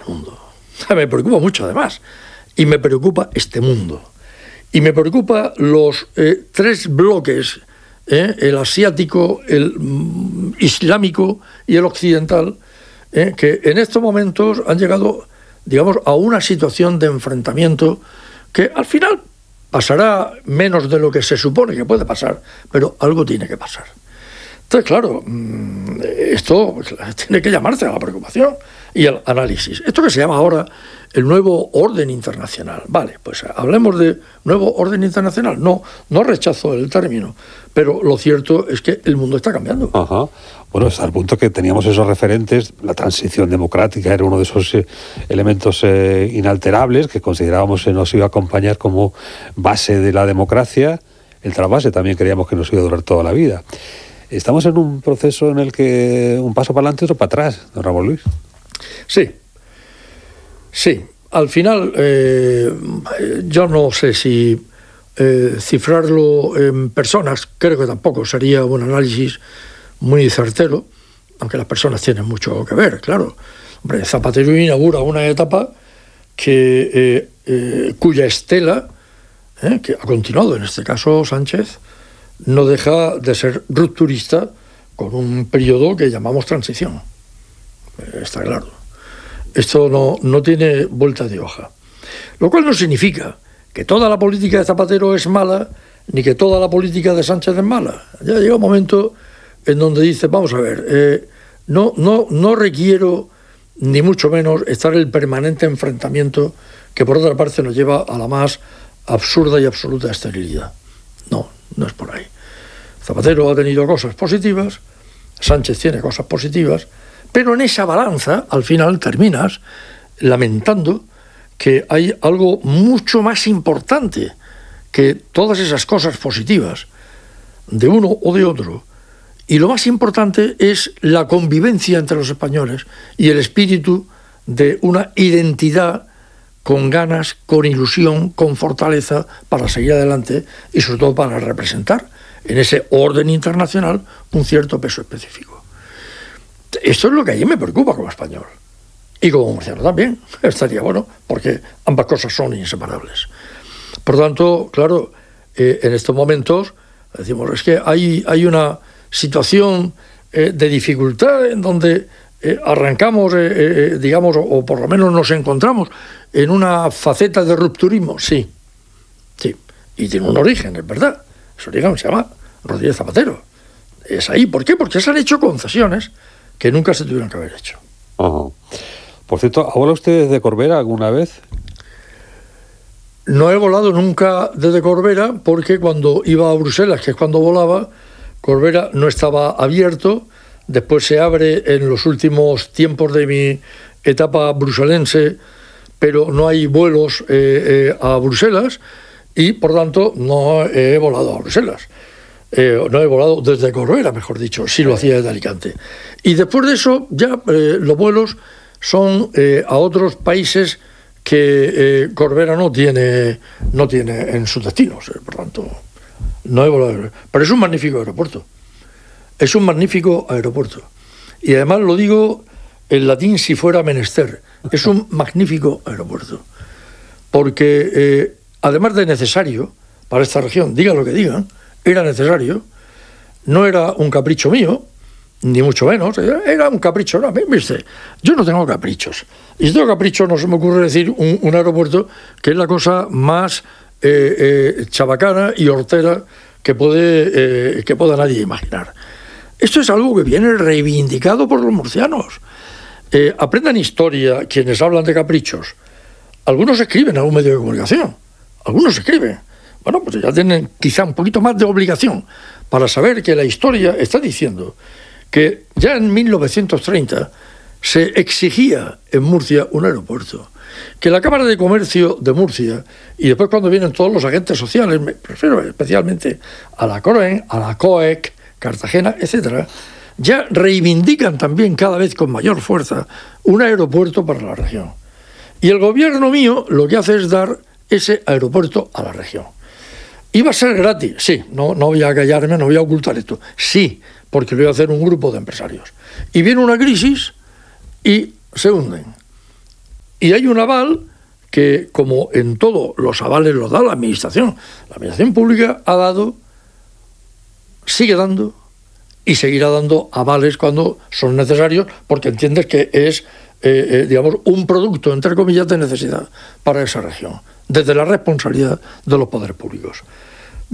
mundo. Me preocupa mucho, además. Y me preocupa este mundo. Y me preocupa los tres bloques, el asiático, el islámico y el occidental, que en estos momentos han llegado, digamos, a una situación de enfrentamiento que al final pasará menos de lo que se supone que puede pasar, pero algo tiene que pasar. Entonces, claro, esto tiene que llamarse a la preocupación y al análisis. Esto que se llama ahora el nuevo orden internacional. Vale, pues hablemos de nuevo orden internacional. No rechazo el término, pero lo cierto es que el mundo está cambiando. Ajá. Bueno, hasta el punto que teníamos esos referentes, la transición democrática era uno de esos elementos inalterables que considerábamos que nos iba a acompañar como base de la democracia. El trasvase también creíamos que nos iba a durar toda la vida. Estamos en un proceso en el que un paso para adelante y otro para atrás, don Ramón Luis. Sí. Al final, yo no sé si cifrarlo en personas, creo que tampoco sería un análisis muy certero, aunque las personas tienen mucho que ver, claro. Hombre, Zapatero inaugura una etapa cuya estela, que ha continuado, en este caso Sánchez, no deja de ser rupturista con un periodo que llamamos transición. Está claro. Esto no tiene vuelta de hoja. Lo cual no significa que toda la política de Zapatero es mala, ni que toda la política de Sánchez es mala. Ya llega un momento en donde dice, vamos a ver, no requiero, ni mucho menos, estar en el permanente enfrentamiento que por otra parte nos lleva a la más absurda y absoluta esterilidad. No es por ahí. Zapatero ha tenido cosas positivas, Sánchez tiene cosas positivas, pero en esa balanza, al final, terminas lamentando que hay algo mucho más importante que todas esas cosas positivas de uno o de otro. Y lo más importante es la convivencia entre los españoles y el espíritu de una identidad con ganas, con ilusión, con fortaleza para seguir adelante y sobre todo para representar en ese orden internacional un cierto peso específico. Esto es lo que a mí me preocupa como español y como murciano también. Estaría bueno porque ambas cosas son inseparables. Por tanto, claro, en estos momentos decimos, es que hay una situación de dificultad en donde arrancamos, digamos, o por lo menos nos encontramos en una faceta de rupturismo, sí, y tiene un origen, es verdad. Ese origen se llama Rodríguez Zapatero. Es ahí. ¿Por qué? Porque se han hecho concesiones que nunca se tuvieron que haber hecho. Ajá. Por cierto, ¿ha volado usted desde Corbera alguna vez? No he volado nunca desde Corbera porque cuando iba a Bruselas, que es cuando volaba, Corbera no estaba abierto. Después se abre en los últimos tiempos de mi etapa bruselense, pero no hay vuelos a Bruselas y, por tanto, no he volado a Bruselas. No he volado desde Corbera, mejor dicho, sí lo hacía desde Alicante. Y después de eso, ya los vuelos son a otros países que Corbera no tiene en sus destinos. Por tanto, no he volado. Pero es un magnífico aeropuerto. Es un magnífico aeropuerto. Y además lo digo en latín si fuera menester. Es un magnífico aeropuerto. Porque además de necesario para esta región, digan lo que digan, era necesario, no era un capricho mío, ni mucho menos, era un capricho. No, ¿viste? Yo no tengo caprichos. Y si tengo caprichos no se me ocurre decir un aeropuerto que es la cosa más chabacana y hortera que pueda nadie imaginar. Esto es algo que viene reivindicado por los murcianos. Aprendan historia quienes hablan de caprichos. Algunos escriben en algún medio de comunicación. Algunos escriben. Bueno, pues ya tienen quizá un poquito más de obligación para saber que la historia está diciendo que ya en 1930 se exigía en Murcia un aeropuerto. Que la Cámara de Comercio de Murcia, y después cuando vienen todos los agentes sociales, me refiero especialmente a la COEN, a la COEC, Cartagena, etcétera, ya reivindican también cada vez con mayor fuerza un aeropuerto para la región. Y el gobierno mío lo que hace es dar ese aeropuerto a la región. ¿Iba a ser gratis? Sí, no voy a callarme, no voy a ocultar esto. Sí, porque lo iba a hacer un grupo de empresarios. Y viene una crisis y se hunden. Y hay un aval que, como en todo, los avales los da la administración. La administración pública ha dado, sigue dando y seguirá dando avales cuando son necesarios, porque entiendes que es, digamos, un producto, entre comillas, de necesidad para esa región, desde la responsabilidad de los poderes públicos.